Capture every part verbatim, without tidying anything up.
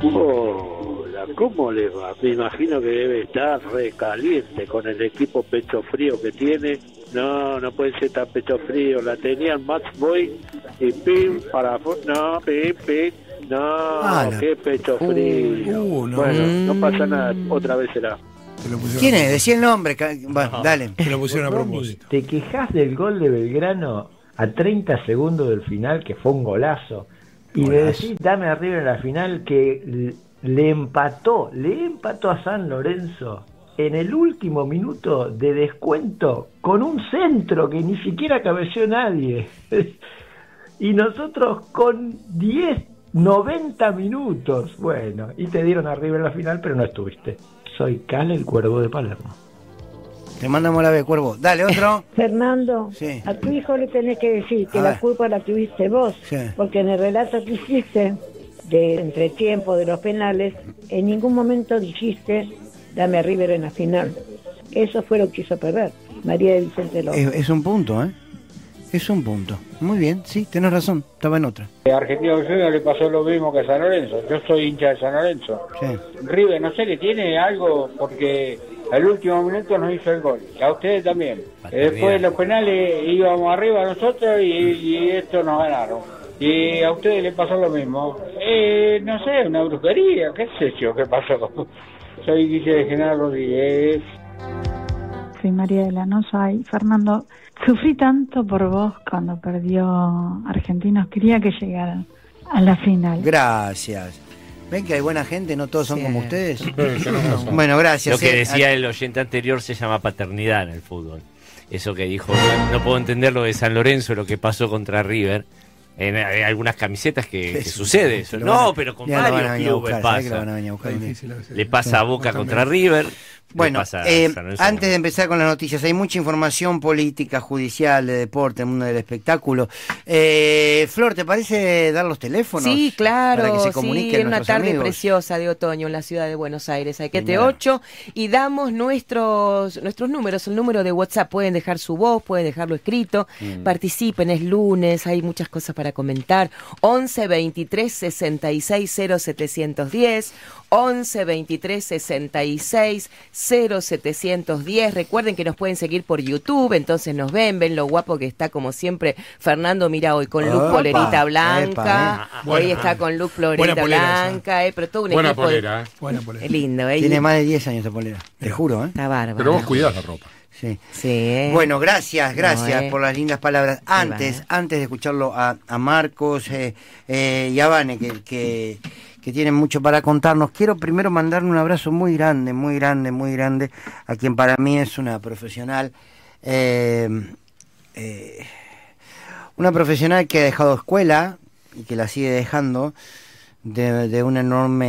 Hola, ¿cómo le va? Me imagino que debe estar recaliente con el equipo pecho frío que tiene. No, no puede ser tan pecho frío. La tenían Match Boy y pim, para... No, pim, pim. No, ah, qué pecho frío. Uh, no. Bueno, no pasa nada, otra vez será. ¿Quién es? Decí el nombre. Va, no, dale. Te lo pusieron a propósito. Te quejas del gol de Belgrano a treinta segundos del final, que fue un golazo. Y Golazo. le decís, dame arriba en la final, que le empató, le empató a San Lorenzo en el último minuto de descuento con un centro que ni siquiera cabeceó nadie. Y nosotros con diez, noventa minutos. Bueno, y te dieron arriba en la final, pero no estuviste. Soy Cal, el Cuervo de Palermo. Te mandamos la B, Cuervo. Dale, otro. Fernando, sí. A tu hijo le tenés que decir que a la ver. culpa la tuviste vos, sí. Porque en el relato que hiciste de entretiempo de los penales, en ningún momento dijiste dame a River en la final. Eso fue lo que hizo perder María de Vicente López. Es, es un punto, ¿eh? Es un punto. Muy bien, sí, tenés razón. Estaba en otra. A Argentino Juniors le pasó lo mismo que a San Lorenzo. Yo soy hincha de San Lorenzo. Sí. River, no sé, le tiene algo porque al último minuto nos hizo el gol. A ustedes también. Después de los penales íbamos arriba nosotros y, y esto nos ganaron. Y a ustedes les pasó lo mismo. Eh, no sé, una brujería, qué sé yo, qué pasó. Soy Guille de General Rodríguez. Soy María de Lanosa y Fernando, sufrí tanto por vos cuando perdió Argentinos, quería que llegaran a la final. Gracias. ¿Ven que hay buena gente? ¿No todos son Sí. como ustedes? Bueno, gracias. Lo que eh. decía el oyente anterior se llama paternidad en el fútbol. Eso que dijo, no, no puedo entender lo de San Lorenzo, lo que pasó contra River. En, en algunas camisetas que, que sucede eso. No, a, pero con varios clubes pasa. Le pasa a Boca contra River. Bueno, eh, antes de empezar con las noticias, hay mucha información política, judicial, de deporte, el mundo del espectáculo. Eh, Flor, ¿te parece dar los teléfonos? Sí, claro, para que se comuniquen sí, en una tarde amigos? Preciosa de otoño en la ciudad de Buenos Aires, Aequete ocho, y damos nuestros nuestros números, el número de WhatsApp, pueden dejar su voz, pueden dejarlo escrito, mm. participen, es lunes, hay muchas cosas para comentar, once veintitrés sesenta y seis cero setecientos diez, once veintitrés sesenta y seis cero setecientos diez. Recuerden que nos pueden seguir por YouTube, entonces nos ven, ven lo guapo que está como siempre Fernando, mira hoy con look polerita blanca, epa, eh. hoy buena, está con look polerita blanca, eh, pero todo un buena equipo polera, de... eh. Buena polera. Es lindo, eh. Tiene más de diez años de polera, te juro, eh. Está bárbaro. Pero vos cuidás la ropa. Sí. Sí, eh. Bueno, gracias, gracias no, eh. por las lindas palabras. Antes, antes de escucharlo a, a Marcos eh, eh, y a Vane, que, que, que tienen mucho para contarnos, quiero primero mandarle un abrazo muy grande, muy grande, muy grande, a quien para mí es una profesional, eh, eh, una profesional que ha dejado escuela y que la sigue dejando, de, de una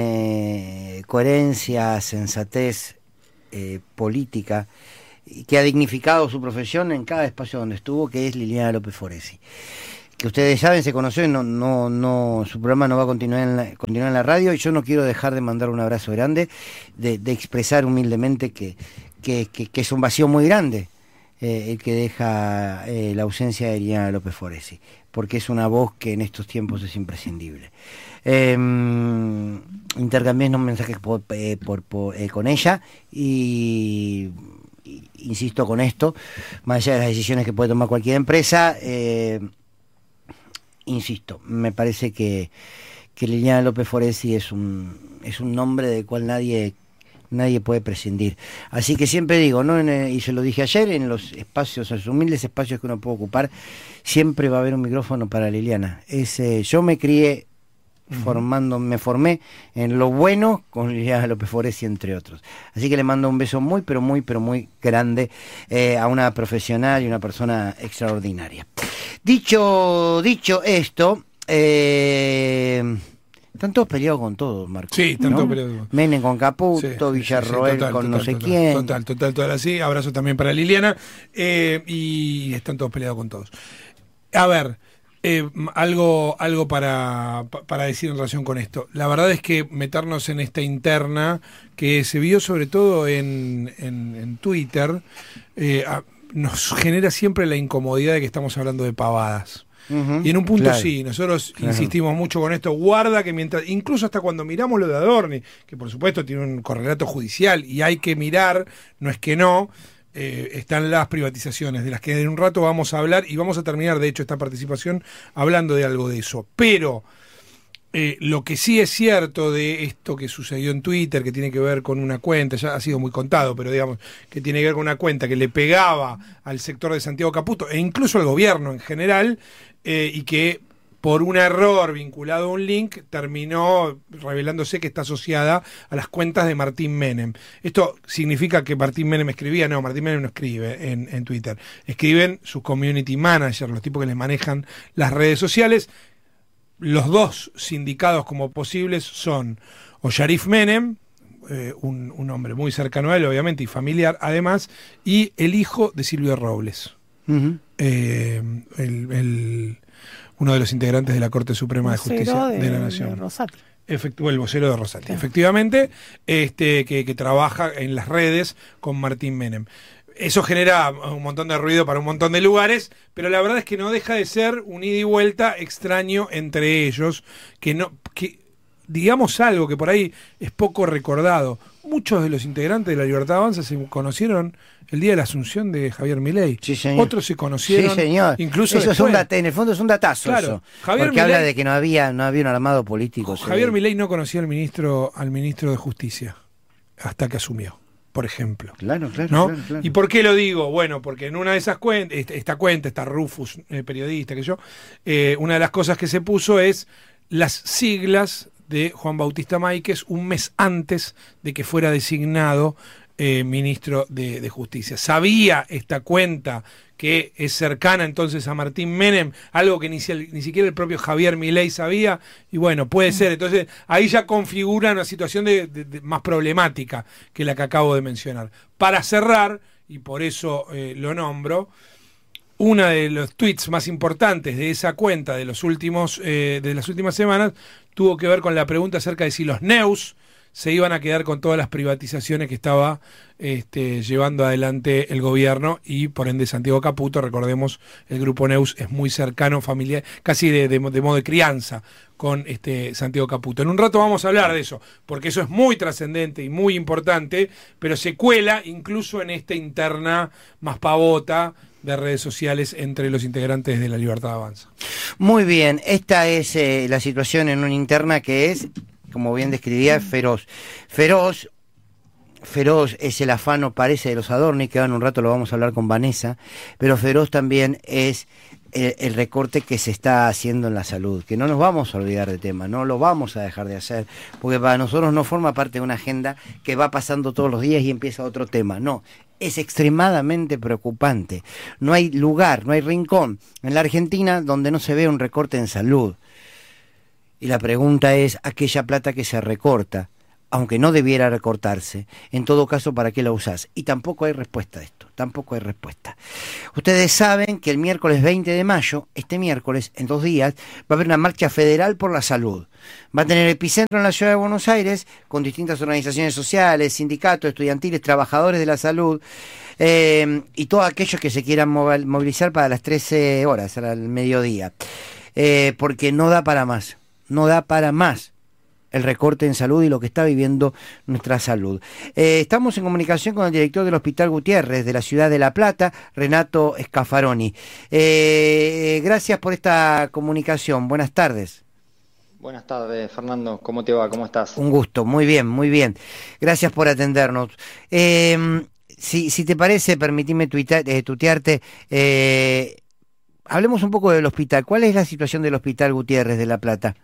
enorme coherencia, sensatez eh, política, que ha dignificado su profesión en cada espacio donde estuvo, que es Liliana López Foresi, que ustedes saben, se conoció, no, no, no, su programa no va a continuar en, la, continuar en la radio, y yo no quiero dejar de mandar un abrazo grande, de, de expresar humildemente que, que, que, que es un vacío muy grande eh, el que deja eh, la ausencia de Liliana López Foresi, porque es una voz que en estos tiempos es imprescindible. Eh, intercambié unos mensajes por, eh, por, por, eh, con ella y... insisto con esto, más allá de las decisiones que puede tomar cualquier empresa, eh, insisto, me parece que, que Liliana López Foresi es un, es un nombre del cual nadie, nadie puede prescindir. Así que siempre digo, ¿no? En, y se lo dije ayer, en los espacios, en los humildes espacios que uno puede ocupar, siempre va a haber un micrófono para Liliana. Es, eh, yo me crié formando, me formé en lo bueno con Liliana López Foresi, entre otros. Así que le mando un beso muy, pero muy, pero muy grande eh, a una profesional y una persona extraordinaria. Dicho, dicho esto, eh, están todos peleados con todos, Marco. Sí, están ¿no? todos peleados. Menem con Caputo, sí, Villarroel sí, sí, total, con total, no sé total, quién. Total, total, total, así. Abrazo también para Liliana. Eh, y están todos peleados con todos. A ver, Eh, algo algo para, para decir en relación con esto. La verdad es que meternos en esta interna que se vio sobre todo en, en, en Twitter, eh, a, nos genera siempre la incomodidad de que estamos hablando de pavadas. Uh-huh, y en un punto claro, sí, nosotros claro. insistimos mucho con esto, guarda que mientras, incluso hasta cuando miramos lo de Adorni, que por supuesto tiene un correlato judicial y hay que mirar, no es que no, eh, están las privatizaciones, de las que en un rato vamos a hablar y vamos a terminar de hecho esta participación hablando de algo de eso, pero Eh, lo que sí es cierto de esto que sucedió en Twitter, que tiene que ver con una cuenta, ya ha sido muy contado, pero digamos que tiene que ver con una cuenta que le pegaba al sector de Santiago Caputo e incluso al gobierno en general, eh, y que por un error vinculado a un link terminó revelándose que está asociada a las cuentas de Martín Menem. ¿Esto significa que Martín Menem escribía? No, Martín Menem no escribe en, en Twitter. Escriben sus community managers, los tipos que les manejan las redes sociales. Los dos sindicados como posibles son o Sharif Menem, eh, un, un hombre muy cercano a él, obviamente, y familiar, además, y el hijo de Silvio Robles, uh-huh. eh, el, el, uno de los integrantes de la Corte Suprema de Justicia de, de la Nación. De Rosati. Efectu- el vocero de Rosati, sí. Efectivamente, este, que, que trabaja en las redes con Martín Menem. Eso genera un montón de ruido para un montón de lugares, pero la verdad es que no deja de ser un ida y vuelta extraño entre ellos, que no, que digamos algo que por ahí es poco recordado. Muchos de los integrantes de la Libertad Avanza se conocieron el día de la asunción de Javier Milei. Sí, señor. Otros se conocieron. Sí, señor. Incluso eso es un data, en el fondo es un datazo. Claro, eso, Javier porque Milei, habla de que no había, no había un armado político. Javier se... Milei no conocía al ministro, al ministro de Justicia hasta que asumió, por ejemplo. Claro, claro, ¿no? claro, claro. ¿Y por qué lo digo? Bueno, porque en una de esas cuentas, esta, esta cuenta, esta Rufus, eh, periodista que yo, eh, una de las cosas que se puso es las siglas de Juan Bautista Máiquez un mes antes de que fuera designado eh, ministro de, de Justicia. Sabía esta cuenta que es cercana entonces a Martín Menem, algo que ni, ni siquiera el propio Javier Milei sabía, y bueno, puede ser. Entonces ahí ya configura una situación de, de, de más problemática que la que acabo de mencionar. Para cerrar, y por eso eh, lo nombro, uno de los tweets más importantes de esa cuenta de los últimos eh, de las últimas semanas tuvo que ver con la pregunta acerca de si los Neus se iban a quedar con todas las privatizaciones que estaba este, llevando adelante el gobierno y por ende Santiago Caputo. Recordemos, el grupo Neus es muy cercano, familiar, casi de, de, de modo de crianza con este Santiago Caputo. En un rato vamos a hablar de eso, porque eso es muy trascendente y muy importante, pero se cuela incluso en esta interna más pavota de redes sociales entre los integrantes de la Libertad Avanza. Muy bien, esta es eh, la situación en una interna que es, como bien describía, feroz. Feroz, feroz es el afano, parece, de los Adorni, que en un rato lo vamos a hablar con Vanessa, pero feroz también es el, el recorte que se está haciendo en la salud, que no nos vamos a olvidar del tema, no lo vamos a dejar de hacer, porque para nosotros no forma parte de una agenda que va pasando todos los días y empieza otro tema, no. Es extremadamente preocupante. No hay lugar, no hay rincón en la Argentina donde no se ve un recorte en salud. Y la pregunta es, aquella plata que se recorta, aunque no debiera recortarse, en todo caso, ¿para qué la usás? Y tampoco hay respuesta a esto, tampoco hay respuesta. Ustedes saben que el miércoles veinte de mayo, este miércoles, en dos días, va a haber una marcha federal por la salud. Va a tener epicentro en la ciudad de Buenos Aires, con distintas organizaciones sociales, sindicatos, estudiantiles, trabajadores de la salud, eh, y todos aquellos que se quieran movilizar para las trece horas, al mediodía. Eh, porque no da para más. No da para más el recorte en salud y lo que está viviendo nuestra salud. Eh, estamos en comunicación con el director del Hospital Gutiérrez de la ciudad de La Plata, Renato Scafaroni. Eh, gracias por esta comunicación. Buenas tardes. Buenas tardes, Fernando. ¿Cómo te va? ¿Cómo estás? Un gusto, muy bien, muy bien. Gracias por atendernos. Eh, si, si te parece, permitime tuita, eh, tutearte. Eh, hablemos un poco del hospital. ¿Cuál es la situación del Hospital Gutiérrez de La Plata?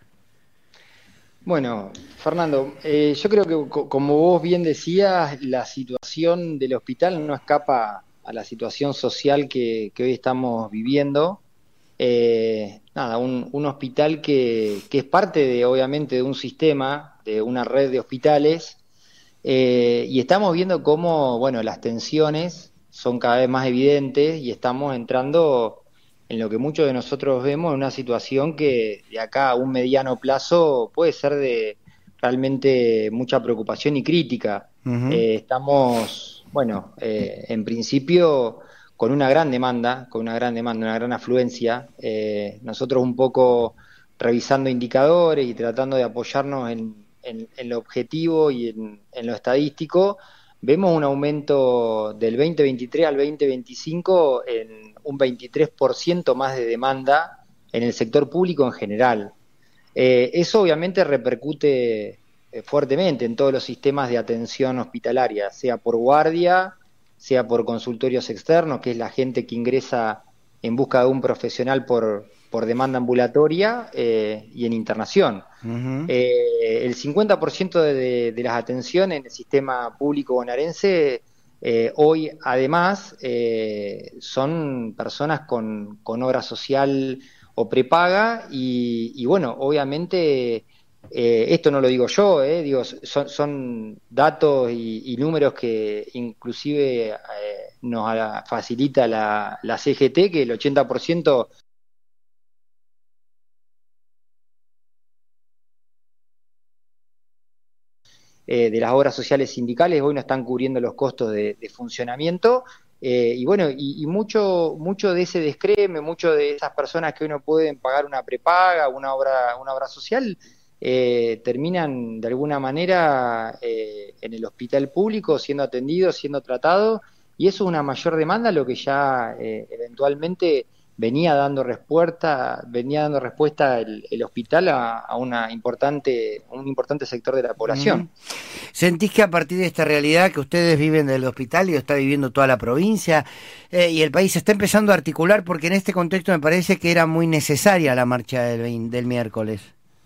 Bueno, Fernando, eh, yo creo que como vos bien decías, la situación del hospital no escapa a la situación social que, que hoy estamos viviendo. Eh, nada, un, un hospital que, que es parte de, obviamente, de un sistema, de una red de hospitales, eh, y estamos viendo cómo, bueno, las tensiones son cada vez más evidentes y estamos entrando en lo que muchos de nosotros vemos, en una situación que de acá a un mediano plazo puede ser de realmente mucha preocupación y crítica. Uh-huh. Eh, estamos, bueno, eh, en principio con una gran demanda, con una gran demanda, una gran afluencia. Eh, nosotros un poco revisando indicadores y tratando de apoyarnos en, en, en lo objetivo y en, en lo estadístico, vemos un aumento del veinte veintitrés al veinte veinticinco en un veintitrés por ciento más de demanda en el sector público en general. Eh, eso obviamente repercute eh, fuertemente en todos los sistemas de atención hospitalaria, sea por guardia, sea por consultorios externos, que es la gente que ingresa en busca de un profesional por, por demanda ambulatoria, eh, y en internación. Uh-huh. Eh, el cincuenta por ciento de, de, de las atenciones en el sistema público bonaerense eh, hoy, además, eh, son personas con, con obra social o prepaga, y, y bueno, obviamente... Eh, esto no lo digo yo, eh, digo, son, son datos y, y números que inclusive eh, nos facilita la, la C G T, que el ochenta por ciento eh, de las obras sociales sindicales hoy no están cubriendo los costos de, de funcionamiento, eh, y bueno, y, y mucho, mucho de ese descreme, mucho de esas personas que hoy no pueden pagar una prepaga, una obra, una obra social, Eh, terminan de alguna manera eh, en el hospital público siendo atendidos, siendo tratados, y eso es una mayor demanda a lo que ya eh, eventualmente venía dando respuesta, venía dando respuesta el, el hospital a, a una importante, un importante sector de la población. Mm. ¿Sentís que a partir de esta realidad que ustedes viven del hospital y lo está viviendo toda la provincia eh, y el país se está empezando a articular? Porque en este contexto me parece que era muy necesaria la marcha del, del miércoles.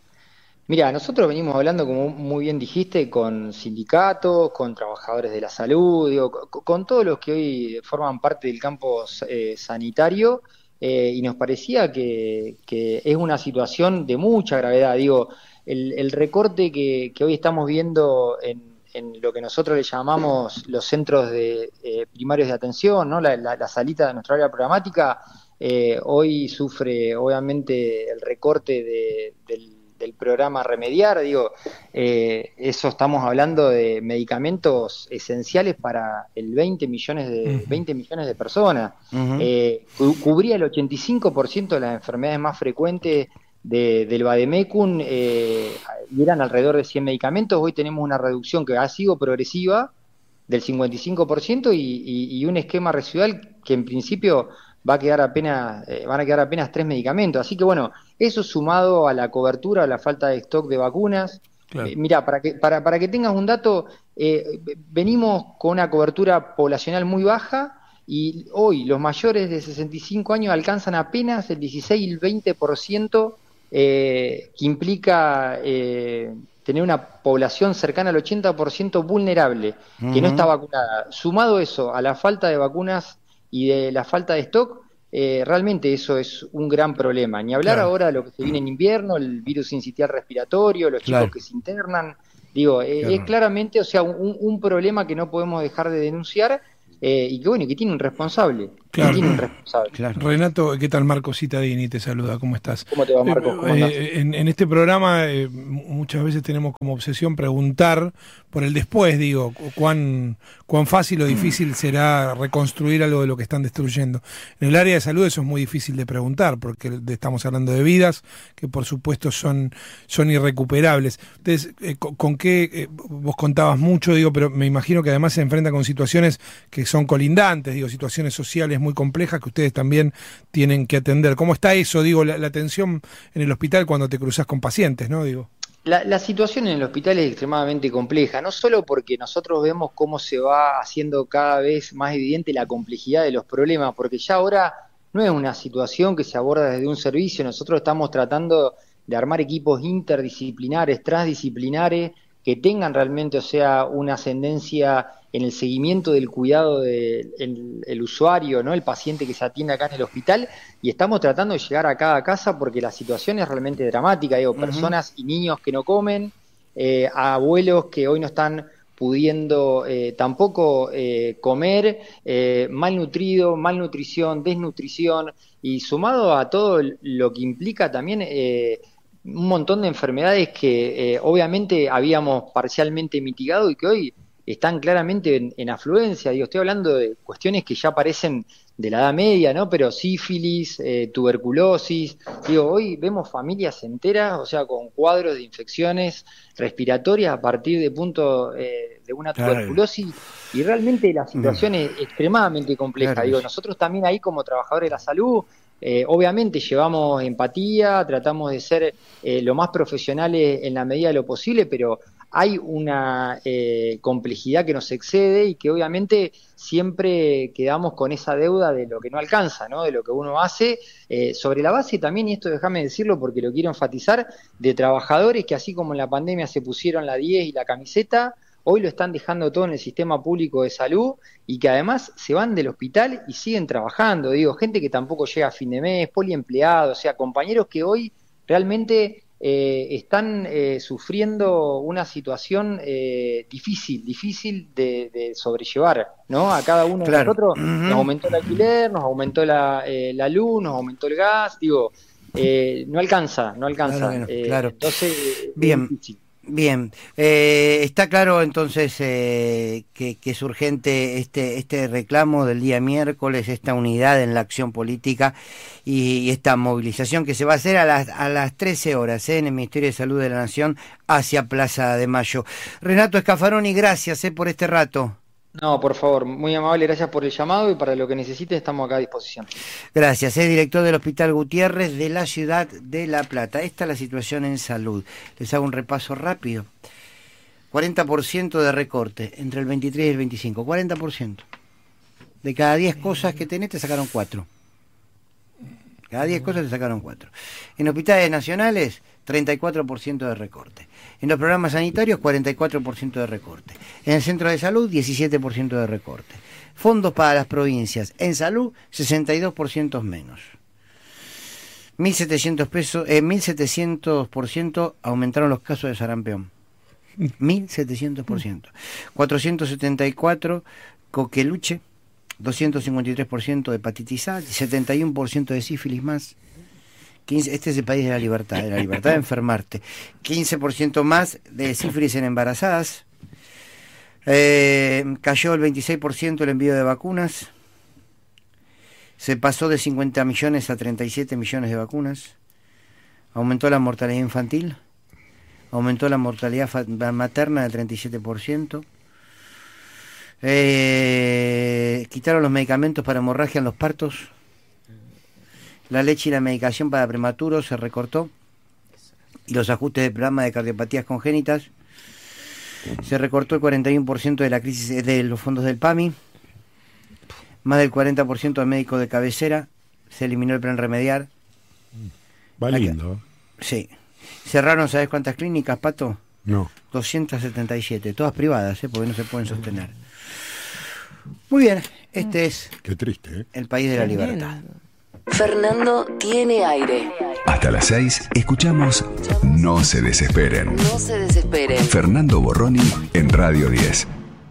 Mira, nosotros venimos hablando, como muy bien dijiste, con sindicatos, con trabajadores de la salud, digo, con, con todos los que hoy forman parte del campo eh, sanitario, eh, y nos parecía que, que es una situación de mucha gravedad. Digo, el, el recorte que, que hoy estamos viendo en, en lo que nosotros le llamamos los centros de, eh, primarios de atención, ¿no? la, la, la salita de nuestra área programática, eh, hoy sufre obviamente el recorte de, del del programa Remediar, digo, eh, eso estamos hablando de medicamentos esenciales para el veinte millones de, uh-huh. veinte millones de personas. Uh-huh. Eh, cu- cubría el ochenta y cinco por ciento de las enfermedades más frecuentes de, del Vademecum, eh, y eran alrededor de cien medicamentos. Hoy tenemos una reducción que ha sido progresiva del cincuenta y cinco por ciento y, y, y un esquema residual que en principio va a quedar apenas, eh, van a quedar apenas tres medicamentos. Así que bueno, eso sumado a la cobertura, a la falta de stock de vacunas. Claro. Eh, mira, para que, para, para que tengas un dato, eh, venimos con una cobertura poblacional muy baja y hoy los mayores de sesenta y cinco años alcanzan apenas el dieciséis y el veinte por ciento, eh, que implica eh, tener una población cercana al ochenta por ciento vulnerable, uh-huh. que no está vacunada. Sumado eso a la falta de vacunas y de la falta de stock, eh, realmente eso es un gran problema. Ni hablar claro. ahora de lo que se viene en invierno, el virus sincitial respiratorio, los chicos claro. que se internan. Digo, eh, claro. es claramente, o sea, un, un problema que no podemos dejar de denunciar, eh, y que bueno, que tiene un responsable. Claro. Que tiene un responsable. Claro. Renato, ¿qué tal? Marco Citadini te saluda, ¿cómo estás? ¿Cómo te va, Marco? ¿Cómo eh, eh, en, en este programa eh, muchas veces tenemos como obsesión preguntar por el después, digo, cuán, cuán fácil o difícil será reconstruir algo de lo que están destruyendo. En el área de salud eso es muy difícil de preguntar, porque estamos hablando de vidas que por supuesto son, son irrecuperables. Entonces, eh, con, ¿con qué? Eh, vos contabas mucho, digo, pero me imagino que además se enfrenta con situaciones que son colindantes, digo, situaciones sociales muy complejas que ustedes también tienen que atender. ¿Cómo está eso, digo, la, la atención en el hospital cuando te cruzas con pacientes, no, digo? La, la situación en el hospital es extremadamente compleja, no solo porque nosotros vemos cómo se va haciendo cada vez más evidente la complejidad de los problemas, porque ya ahora no es una situación que se aborda desde un servicio, nosotros estamos tratando de armar equipos interdisciplinares, transdisciplinares, que tengan realmente, o sea, una ascendencia en el seguimiento del cuidado del de el usuario, ¿no? El paciente que se atiende acá en el hospital, y estamos tratando de llegar a cada casa porque la situación es realmente dramática, digo, uh-huh. personas y niños que no comen, eh, abuelos que hoy no están pudiendo eh, tampoco eh, comer, eh, malnutrido, malnutrición, desnutrición, y sumado a todo lo que implica también eh, un montón de enfermedades que eh, obviamente habíamos parcialmente mitigado y que hoy están claramente en, en afluencia. Digo, estoy hablando de cuestiones que ya parecen de la Edad Media, ¿no? Pero sífilis, eh, tuberculosis, digo, hoy vemos familias enteras, o sea, con cuadros de infecciones respiratorias a partir de punto eh, de una tuberculosis, claro. Y realmente la situación mm. es extremadamente compleja. Claro. Digo, nosotros también ahí como trabajadores de la salud, eh, obviamente llevamos empatía, tratamos de ser eh, lo más profesionales en la medida de lo posible, pero hay una eh, complejidad que nos excede y que obviamente siempre quedamos con esa deuda de lo que no alcanza, ¿no? De lo que uno hace, eh, sobre la base también, y esto déjame decirlo porque lo quiero enfatizar, de trabajadores que así como en la pandemia se pusieron la diez y la camiseta, hoy lo están dejando todo en el sistema público de salud y que además se van del hospital y siguen trabajando, digo, gente que tampoco llega a fin de mes, poliempleados, o sea, compañeros que hoy realmente... Eh, están eh, sufriendo una situación eh, difícil, difícil de, de sobrellevar, ¿no? A cada uno claro. de nosotros uh-huh. nos aumentó el alquiler, nos aumentó la, eh, la luz, nos aumentó el gas, digo, eh, no alcanza, no alcanza. Claro, bueno, eh, claro. Entonces, bien. Bien, eh, está claro entonces eh, que, que es urgente este este reclamo del día miércoles, esta unidad en la acción política y, y esta movilización que se va a hacer a las a las trece horas eh, en el Ministerio de Salud de la Nación hacia Plaza de Mayo. Renato Scaffaroni, gracias eh, por este rato. No, por favor, muy amable, gracias por el llamado y para lo que necesite estamos acá a disposición. Gracias, es director del Hospital Gutiérrez de la ciudad de La Plata. Esta es la situación en salud. Les hago un repaso rápido. cuarenta por ciento de recorte entre el veintitrés y el veinticinco, cuarenta por ciento. De cada diez cosas que tenés te sacaron cuatro. Cada diez cosas te sacaron cuatro. En hospitales nacionales, treinta y cuatro por ciento de recorte. En los programas sanitarios, cuarenta y cuatro por ciento de recorte. En el centro de salud, diecisiete por ciento de recorte. Fondos para las provincias. En salud, sesenta y dos por ciento menos. mil setecientos pesos, eh, mil setecientos por ciento aumentaron los casos de sarampión. mil setecientos por ciento. cuatrocientos setenta y cuatro coqueluche. doscientos cincuenta y tres por ciento de hepatitis A. setenta y uno por ciento de sífilis más. quince, este es el país de la libertad, de la libertad de enfermarte. quince por ciento más de sífilis en embarazadas. Eh, cayó el veintiséis por ciento el envío de vacunas. Se pasó de cincuenta millones a treinta y siete millones de vacunas. Aumentó la mortalidad infantil. Aumentó la mortalidad materna del treinta y siete por ciento. Eh, quitaron los medicamentos para hemorragia en los partos. La leche y la medicación para prematuros se recortó y los ajustes del programa de cardiopatías congénitas. Se recortó el cuarenta y uno por ciento de la crisis de los fondos del P A M I, más del cuarenta por ciento de médicos de cabecera. Se eliminó el plan remediar. Va lindo. Sí. Cerraron, ¿sabes cuántas clínicas, Pato? No. doscientas setenta y siete, todas privadas, ¿eh? Porque no se pueden sostener. Muy bien, este es Qué triste, ¿eh? el país de la libertad. Fernando tiene aire. Hasta las seis escuchamos No se desesperen. No se desesperen. Fernando Borroni en Radio diez.